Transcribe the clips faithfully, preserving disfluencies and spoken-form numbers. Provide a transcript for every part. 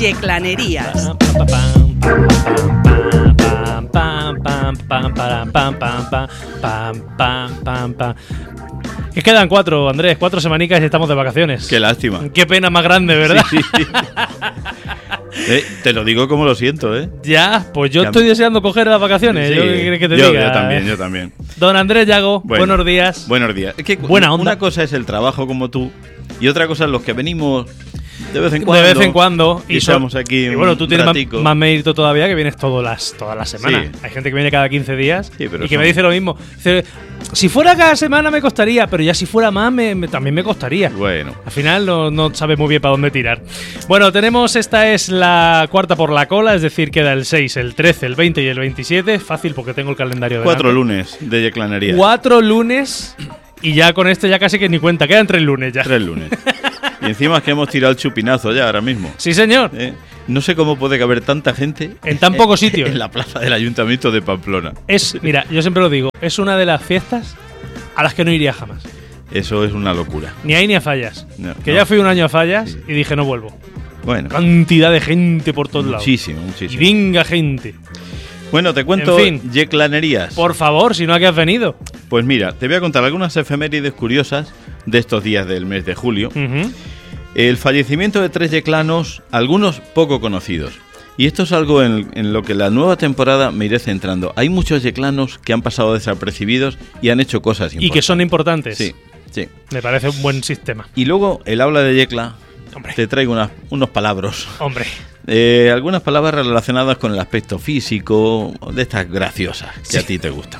Yeclanerías. Que quedan cuatro, Andrés, cuatro semanicas y estamos de vacaciones. Qué lástima. Qué pena más grande, ¿verdad? Sí, sí, sí. eh, te lo digo como lo siento, ¿eh? Ya, pues yo Ya estoy me... deseando coger las vacaciones. Sí, ¿Yo qué quieres que te yo, diga? Yo también, yo también. Don Andrés Llago, Bueno, buenos días. Buenos días. Es que Buena onda. Una cosa es el trabajo como tú y otra cosa es los que venimos de vez en cuando. De vez en cuando. Y, y estamos aquí y bueno, tú tienes más, más mérito todavía, que vienes todas las, todas las semanas. Sí. Hay gente que viene cada quince días sí, pero y que son... me dice lo mismo. Dice, si fuera cada semana me costaría, pero ya si fuera más me, me, también me costaría. Bueno. Al final no, no sabes muy bien para dónde tirar. Bueno, tenemos, esta es la cuarta por la cola, es decir, queda el seis, el trece, el veinte y el veintisiete. Fácil porque tengo el calendario de Cuatro lunes de Yeclanería. Cuatro lunes y ya con este ya casi que ni cuenta. Quedan tres lunes ya. Tres lunes. Y encima es que hemos tirado el chupinazo ya ahora mismo. Sí, señor. ¿Eh? No sé cómo puede caber tanta gente en tan pocos sitios en la plaza del Ayuntamiento de Pamplona. Es, mira, yo siempre lo digo, es una de las fiestas a las que no iría jamás. Eso es una locura. Ni ahí ni a Fallas. No, que no. ya fui un año a Fallas sí. y dije no vuelvo. Bueno. Cantidad de gente por todos lados. Muchísimo, muchísimo. Y venga gente. Bueno, te cuento en fin, Yeclanerías. Por favor, si no, ¿a qué has venido? Pues mira, te voy a contar algunas efemérides curiosas de estos días del mes de julio. Uh-huh. El fallecimiento de tres yeclanos, algunos poco conocidos. Y esto es algo en, en lo que la nueva temporada me iré centrando. Hay muchos yeclanos que han pasado desapercibidos y han hecho cosas importantes. Y que son importantes. Sí, sí. Me parece un buen sistema. Y luego, el habla de Yecla, Hombre. te traigo unas, unos palabras. Hombre. Eh, algunas palabras relacionadas con el aspecto físico, de estas graciosas que sí. a ti te gustan.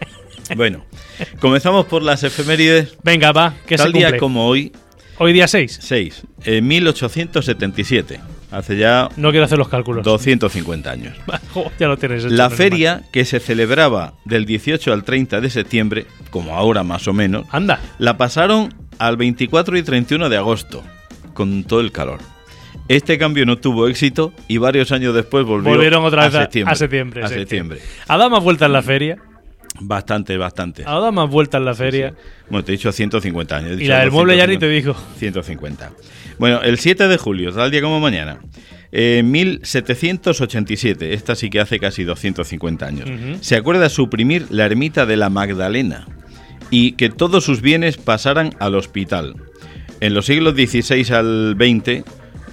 Bueno, comenzamos por las efemérides. Venga, va, que Tal se cumple. día como hoy. Hoy día seis. seis, en mil ochocientos setenta y siete. Hace ya... No quiero hacer los cálculos. doscientos cincuenta años. Oh, ya lo tienes hecho. La feria mal. que se celebraba del dieciocho al treinta de septiembre, como ahora más o menos, anda, la pasaron al veinticuatro y treinta y uno de agosto, con todo el calor. Este cambio no tuvo éxito y varios años después volvió volvieron otra vez a septiembre. A septiembre, a sí, septiembre. Sí. ¿Ha dado más vueltas en la feria? Bastante, bastante. ¿Ha dado más vueltas en la feria? Sí, sí. Bueno, te he dicho ciento cincuenta años. Y la del mueble ya ni te digo. ciento cincuenta. Bueno, el siete de julio, tal día como mañana, en eh, mil setecientos ochenta y siete, esta sí que hace casi doscientos cincuenta años, uh-huh. se acuerda suprimir la ermita de la Magdalena y que todos sus bienes pasaran al hospital. En los siglos dieciséis al veinte,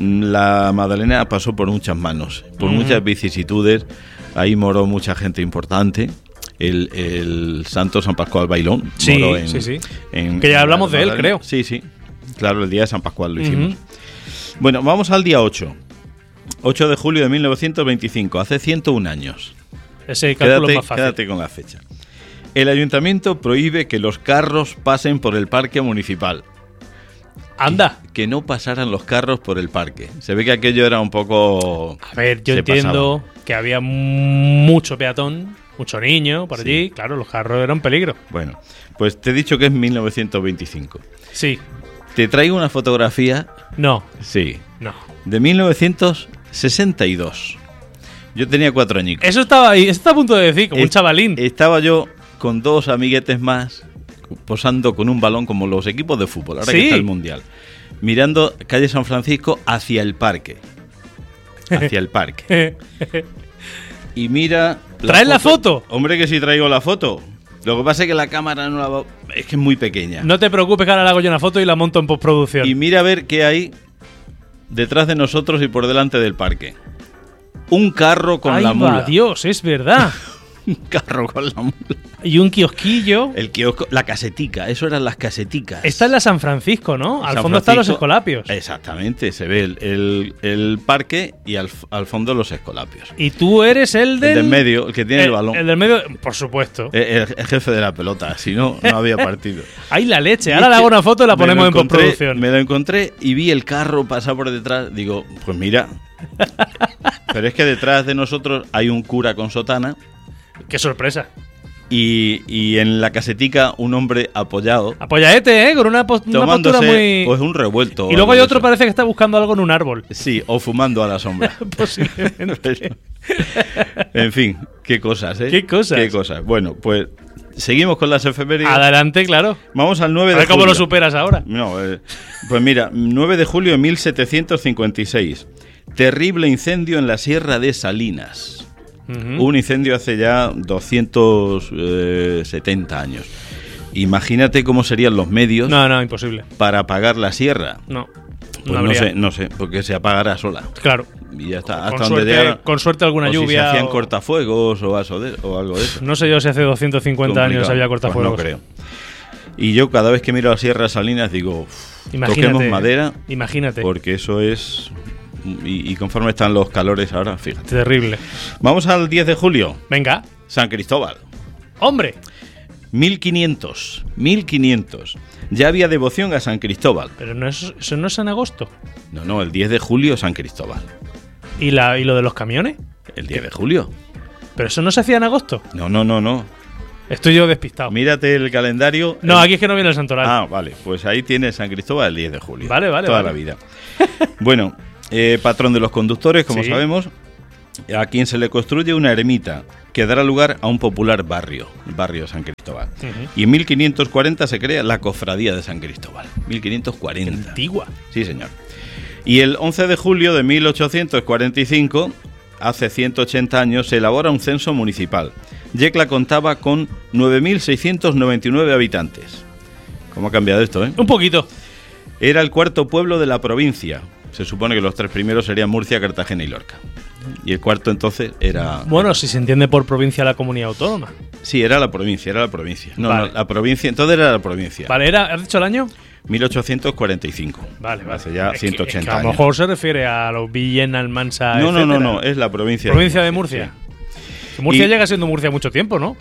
la Magdalena pasó por muchas manos, por uh-huh. muchas vicisitudes, ahí moró mucha gente importante. El, el santo San Pascual Bailón. Sí, moró en, sí, sí. En, que ya en hablamos de él, creo. Sí, sí. Claro, el día de San Pascual lo hicimos. Uh-huh. Bueno, vamos al día ocho. ocho de julio de mil novecientos veinticinco, hace ciento un años. Ese cálculo quédate, es más fácil. Quédate con la fecha. El ayuntamiento prohíbe que los carros pasen por el parque municipal. Anda. Que, que no pasaran los carros por el parque. Se ve que aquello era un poco... A ver, yo entiendo pasaba. que había mucho peatón, mucho niño por allí. Sí. Claro, los carros eran un peligro. Bueno, pues te he dicho que es mil novecientos veinticinco. Sí. ¿Te traigo una fotografía? No. Sí. No. De mil novecientos sesenta y dos. Yo tenía cuatro añicos. Eso estaba ahí, eso está a punto de decir, como es, un chavalín. Estaba yo con dos amiguetes más, posando con un balón como los equipos de fútbol, ahora ¿Sí? que está el Mundial. Mirando calle San Francisco hacia el parque. Hacia el parque. Y mira... ¿Traes la foto? Hombre, que sí traigo la foto. Lo que pasa es que la cámara no la va... es que es muy pequeña. No te preocupes, que ahora le hago yo una foto y la monto en postproducción. Y mira a ver qué hay detrás de nosotros y por delante del parque. Un carro con Ay, la mula. Va, Dios, es verdad. Un carro con la mula. Y un kiosquillo. El kiosco, la casetica, eso eran las caseticas. Esta es la San Francisco, ¿no? Al San fondo Francisco, están los escolapios. Exactamente, se ve el, el, el parque y al, al fondo los escolapios. Y tú eres el del... El del medio, el que tiene el, el balón. El del medio, por supuesto. El, el, el jefe de la pelota, si no, no había partido. ¡Ay, la leche! Ahora le hago una foto y la ponemos en postproducción. Me lo encontré y vi el carro pasar por detrás. Digo, pues mira. Pero es que detrás de nosotros hay un cura con sotana. ¡Qué sorpresa! Y, y en la casetica un hombre apoyado. Apoyaete, ¿eh? Con una, post- una postura muy... pues un revuelto. Y luego hay otro parece que está buscando algo en un árbol. Sí, o fumando a la sombra. Posiblemente. En fin, qué cosas, ¿eh? Qué cosas. Qué cosas. Bueno, pues seguimos con las efemérides. Adelante, claro. Vamos al nueve a de ver julio. cómo lo superas ahora. No, eh, pues mira, nueve de julio de mil setecientos cincuenta y seis. Terrible incendio en la Sierra de Salinas. Uh-huh. Un incendio hace ya doscientos setenta años. Imagínate cómo serían los medios No, no, imposible. para apagar la sierra. No. Pues no, no, habría. sé, no sé, porque se apagará sola. Claro. Y ya está, hasta Con donde suerte, llegara. con suerte alguna o lluvia. Si se hacían o... cortafuegos o, algo de, o algo de eso. No sé yo si hace doscientos cincuenta Complicado. años había cortafuegos. Pues no creo. Y yo cada vez que miro la Sierra de Salinas digo, uff, Imagínate, toquemos madera. Imagínate. Porque eso es... Y, y conforme están los calores ahora, fíjate. Terrible. Vamos al diez de julio. Venga. San Cristóbal. ¡Hombre! mil quinientos. mil quinientos. Ya había devoción a San Cristóbal. Pero no es, eso no es en agosto. No, no, el diez de julio San Cristóbal. ¿Y, la, ¿Y lo de los camiones? El diez de julio. ¿Pero eso no se hacía en agosto? No, no, no, no. Estoy yo despistado. Mírate el calendario. No, el... aquí es que no viene el santoral. Ah, vale. Pues ahí tienes San Cristóbal el diez de julio. Vale, vale, Toda vale. la vida. Bueno, eh, patrón de los conductores, como Sí. sabemos, a quien se le construye una ermita que dará lugar a un popular barrio, el barrio San Cristóbal. Uh-huh. Y en mil quinientos cuarenta se crea la Cofradía de San Cristóbal. mil quinientos cuarenta. Antigua. Sí, señor. Y el once de julio de mil ochocientos cuarenta y cinco, hace ciento ochenta años, se elabora un censo municipal. Yecla contaba con nueve mil seiscientos noventa y nueve habitantes. ¿Cómo ha cambiado esto, eh? Un poquito. Era el cuarto pueblo de la provincia. Se supone que los tres primeros serían Murcia, Cartagena y Lorca. Y el cuarto entonces era... Bueno, si se entiende por provincia la comunidad autónoma. Sí, era la provincia, era la provincia. No, Vale. no, la provincia, entonces era la provincia. Vale, era, ¿has dicho el año? mil ochocientos cuarenta y cinco. Vale, vale. Hace ya Es que- ciento es que ochenta a lo años. mejor se refiere a los Villena, Almansa, No, no, no, etcétera. no, es la provincia. Provincia de Murcia. sí. Que Murcia Y- llega siendo Murcia mucho tiempo, ¿no?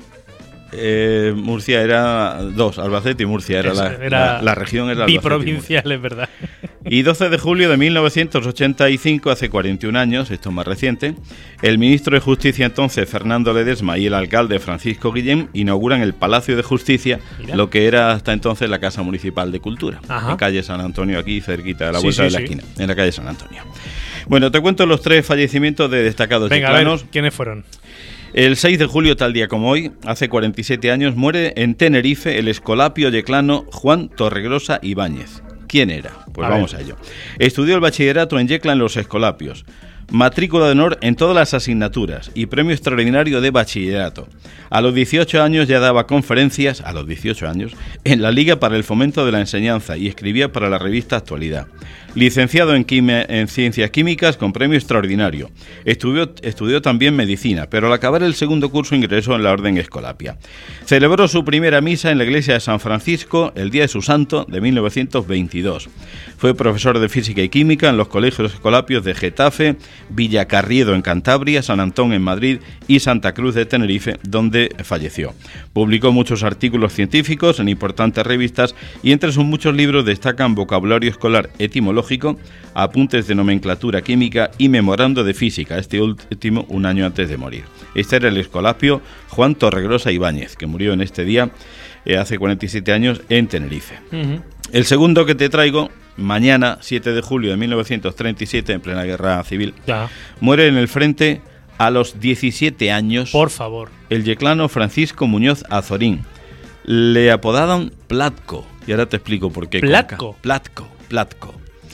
Eh, Murcia era dos, Albacete y Murcia era, Eso, la, era la, la región era Albacete y Murcia. biprovincial, es verdad. Y doce de julio de mil novecientos ochenta y cinco, hace cuarenta y un años, esto es más reciente, el ministro de Justicia entonces, Fernando Ledesma, y el alcalde Francisco Guillem inauguran el Palacio de Justicia, Mira. lo que era hasta entonces la Casa Municipal de Cultura, Ajá. en calle San Antonio, aquí cerquita de la Sí, vuelta sí, de la sí. esquina, en la calle San Antonio. Bueno, te cuento los tres fallecimientos de destacados Venga, a ver, yeclanos. ¿quiénes fueron? El seis de julio, tal día como hoy, hace cuarenta y siete años, muere en Tenerife el escolapio yeclano Juan Torregrosa Ibáñez. ¿Quién era? Pues A vamos ver. a ello. Estudió el bachillerato en Yecla en los Escolapios. Matrícula de honor en todas las asignaturas y premio extraordinario de bachillerato. A los dieciocho años ya daba conferencias, a los dieciocho años, en la Liga para el Fomento de la Enseñanza y escribía para la revista Actualidad. Licenciado en, quimia, en Ciencias Químicas con premio extraordinario. Estudió, estudió también medicina, pero al acabar el segundo curso ingresó en la Orden Escolapia. Celebró su primera misa en la iglesia de San Francisco el día de su santo de mil novecientos veintidós. Fue profesor de Física y Química en los colegios escolapios de Getafe, Villacarriedo en Cantabria, San Antón en Madrid y Santa Cruz de Tenerife, donde falleció. Publicó muchos artículos científicos en importantes revistas y entre sus muchos libros destacan Vocabulario Escolar Etimológico, Apuntes de Nomenclatura Química y Memorando de Física, este último un año antes de morir. Este era el escolapio Juan Torregrosa Ibáñez, que murió en este día, eh, hace cuarenta y siete años, en Tenerife. Uh-huh. El segundo que te traigo, mañana, siete de julio de mil novecientos treinta y siete, en plena guerra civil, Ya, muere en el frente a los diecisiete años por favor. el yeclano Francisco Muñoz Azorín. Le apodaban Platco, y ahora te explico por qué. ¿Platco? Platco, Platco.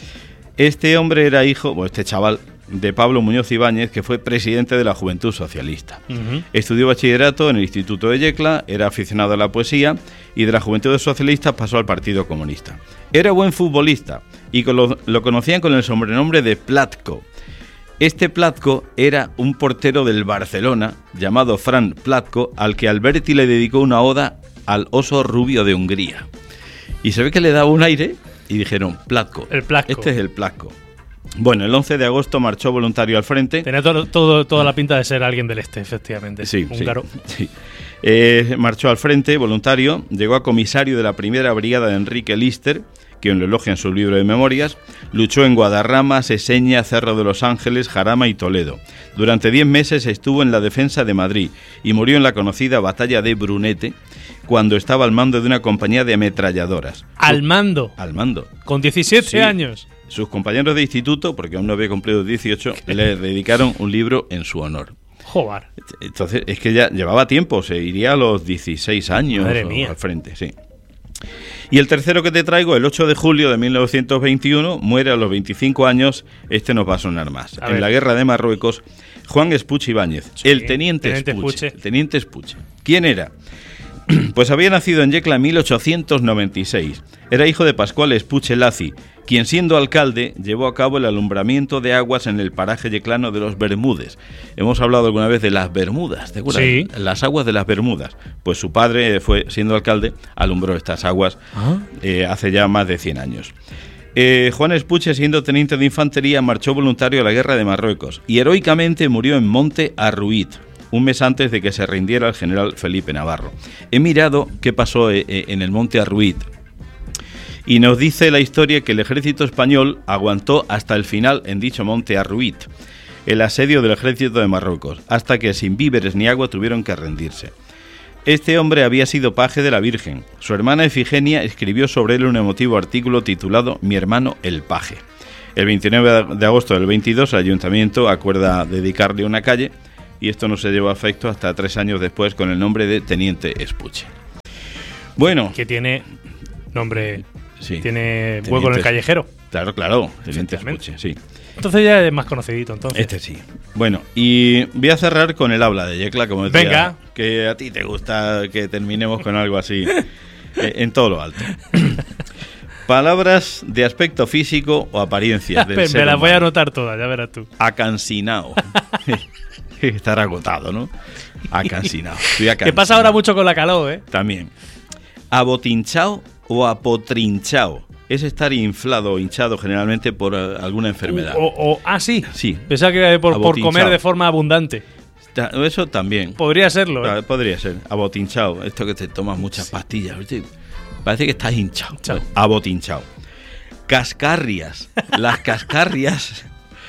Este hombre era hijo, bueno, este chaval, de Pablo Muñoz Ibáñez, que fue presidente de la Juventud Socialista. Uh-huh. Estudió bachillerato en el Instituto de Yecla, era aficionado a la poesía y de la Juventud Socialista pasó al Partido Comunista. Era buen futbolista y lo, lo conocían con el sobrenombre de Platco. Este Platco era un portero del Barcelona llamado Fran Platco, al que Alberti le dedicó una oda al oso rubio de Hungría. Y se ve que le daba un aire y dijeron Platco. El Platco. Este es el Platco. Bueno, el once de agosto marchó voluntario al frente. Tenía todo, todo, toda la pinta de ser alguien del este, efectivamente. Sí, Húngaro. sí, sí. Eh, marchó al frente, voluntario, llegó a comisario de la primera brigada de Enrique Lister, que lo elogia en su libro de memorias, luchó en Guadarrama, Seseña, Cerro de los Ángeles, Jarama y Toledo. Durante diez meses estuvo en la defensa de Madrid y murió en la conocida batalla de Brunete, cuando estaba al mando de una compañía de ametralladoras. Al mando. Al mando. Con diecisiete Sí. años. Sus compañeros de instituto, porque aún no había cumplido dieciocho, le dedicaron un libro en su honor. Joder. Entonces, es que ya llevaba tiempo, se iría a los dieciséis años Madre o mía. al frente, sí. Y el tercero que te traigo, el ocho de julio de mil novecientos veintiuno, muere a los veinticinco años, este nos va a sonar más. A en ver. la guerra de Marruecos, Juan Espuche Ibáñez, Sí, el teniente, teniente Espuche, Espuche. teniente Espuche. ¿Quién era? Pues había nacido en Yecla en mil ochocientos noventa y seis. Era hijo de Pascual Espuche Lazi, quien siendo alcalde llevó a cabo el alumbramiento de aguas en el paraje yeclano de los Bermudes. Hemos hablado alguna vez de las Bermudas, ¿te acuerdas? Sí. Las aguas de las Bermudas. Pues su padre, fue siendo alcalde, alumbró estas aguas ¿Ah? eh, hace ya más de cien años. Eh, Juan Espuche, siendo teniente de infantería, marchó voluntario a la guerra de Marruecos y heroicamente murió en Monte Arruit, un mes antes de que se rindiera el general Felipe Navarro. He mirado qué pasó eh, eh, en el Monte Arruit y nos dice la historia que el ejército español aguantó hasta el final en dicho Monte Arruit el asedio del ejército de Marruecos, hasta que sin víveres ni agua tuvieron que rendirse. Este hombre había sido paje de la Virgen. Su hermana Efigenia escribió sobre él un emotivo artículo titulado Mi hermano el paje. El veintinueve de agosto del veintidós el ayuntamiento acuerda dedicarle una calle y esto no se llevó a efecto hasta tres años después con el nombre de Teniente Espuche. Bueno, Que tiene nombre, sí, tiene Teniente hueco en el Es- callejero. Claro, claro, Teniente Efectivamente. Espuche, sí. Entonces ya es más conocidito, entonces. Este sí. Bueno, y voy a cerrar con el habla de Yecla, como decía. Venga. Que a ti te gusta que terminemos con algo así, eh, en todo lo alto. Palabras de aspecto físico o apariencias del Me ser las voy a humano. anotar todas, ya verás tú. Acansinao. Estar agotado, ¿no? Acansinao. Estoy Que acansinao. pasa ahora mucho con la calor, ¿eh? También. Abotinchao o apotrinchao. Es estar inflado o hinchado generalmente por eh, alguna enfermedad. O, o- ah, sí. Sí. Pensaba que era por, por Abotinchao. comer de forma abundante. Ta- Eso también. Podría serlo, ¿eh? Ah, Podría ser. Abotinchao. Esto que te tomas muchas pastillas. ¿viste? Parece que estás hinchado. Chao. Abotinchao. Cascarrias. Las cascarrias.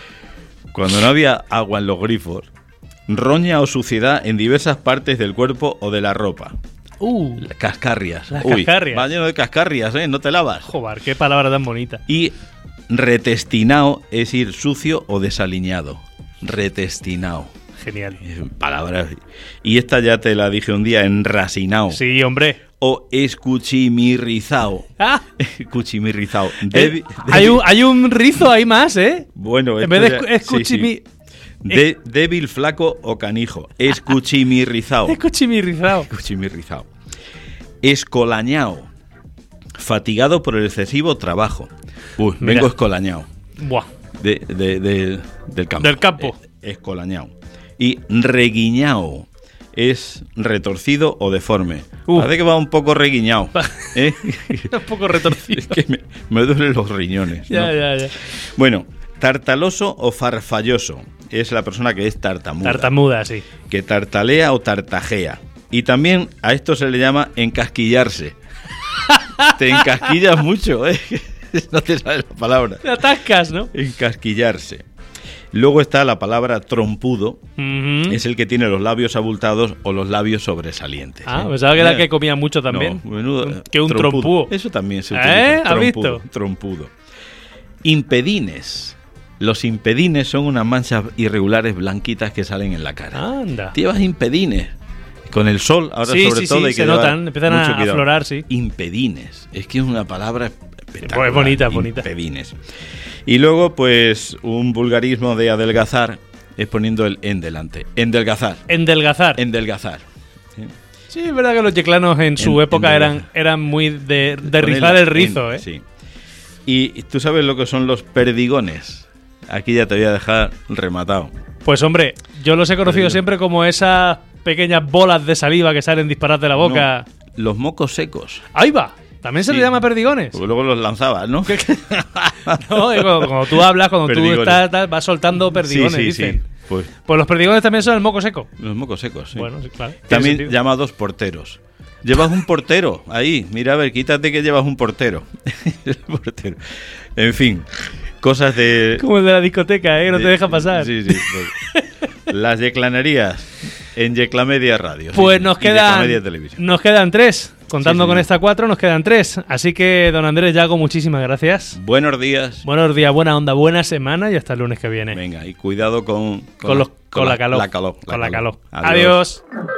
Cuando no había agua en los grifos. Roña o suciedad en diversas partes del cuerpo o de la ropa. Uh, Cascarrias. Las Uy, cascarrias. va lleno de cascarrias, ¿eh? No te lavas. joder, qué palabra tan bonita. Y retestinao es ir sucio o desaliñado. Retestinao. Genial. Es palabras. Y esta ya te la dije un día, enrasinao. Sí, hombre. O escuchimirrizao. Ah, Escuchimirrizao. eh, Debi- hay, debi- un, hay un rizo ahí más, ¿eh? Bueno, En esto vez de ya- escu- sí, escuchimi... sí. De- débil, flaco o canijo. Escuchimirrizao. Escuchimirrizado. Escuchimirrizao. Escolañao. Fatigado por el excesivo trabajo. Uy, Mira. vengo escolañao. Buah. De, de- de- del campo. Del campo. Eh, escolañao. Y reguiñao. Es retorcido o deforme. Uh. Parece que va un poco reguiñao. ¿eh? Un poco retorcido. Es que me, me duelen los riñones. Ya, ¿no? ya, ya. Bueno, tartaloso o farfalloso. Es la persona que es tartamuda. Tartamuda, sí. Que tartalea o tartajea. Y también a esto se le llama encasquillarse. Te encasquillas mucho, ¿eh? No te sabes la palabra. Te atascas, ¿no? Encasquillarse. Luego está la palabra trompudo. Ujú. Es el que tiene los labios abultados o los labios sobresalientes. Ah, ¿eh? pensaba que era Eh, el que comía mucho también. No, menudo, Un- que un trompúo. Eso también se ¿Eh? utiliza. ¿Has Trompudo, visto? Trompudo. Impedines. Los impedines son unas manchas irregulares blanquitas que salen en la cara. Anda. Llevas impedines. Con el sol, ahora Sí, sobre sí, todo sí, hay que se llevar notan, empiezan mucho a cuidado. aflorar, sí. Impedines. Es que es una palabra espectacular. Es bonita, es bonita. Impedines. Y luego, pues, un vulgarismo de adelgazar es poniendo el en delante. Endelgazar. Endelgazar. Endelgazar. ¿eh? Sí, es verdad que los yeclanos en su En- época eran, endelgazar. eran muy de, de Con rizar el- el rizo, en- ¿eh? Sí. Y tú sabes lo que son los perdigones. Aquí ya te voy a dejar rematado. Pues hombre, yo los he conocido Perdido. siempre como esas pequeñas bolas de saliva que salen disparadas de la boca. No, los mocos secos. ¡Ahí va! También se Sí. le llama perdigones. Porque luego los lanzabas, ¿no? No, y cuando, cuando tú hablas, cuando Perdigones. tú estás, tal, vas soltando perdigones, sí, sí, dicen. sí. Pues Pues los perdigones también son el moco seco. los mocos secos, sí. Bueno, sí, claro. tiene También sentido. llamados porteros. Llevas un portero ahí. Mira, a ver, quítate que llevas un portero. El portero. En fin, cosas de. Como el de la discoteca, ¿eh? Que no te de- deja pasar. Sí, sí. pues, las yeclanerías en Yeclamedia Radio. Pues sí, nos y quedan, Yeclamedia Televisión. nos quedan tres. Contando Sí, con señor. esta cuatro, nos quedan tres. Así que, don Andrés Llago, muchísimas gracias. Buenos días. Buenos días, buena onda, buena semana y hasta el lunes que viene. Venga, y cuidado con, Con, los, con, la, calor. La calor. Con la calor. Adiós. Adiós.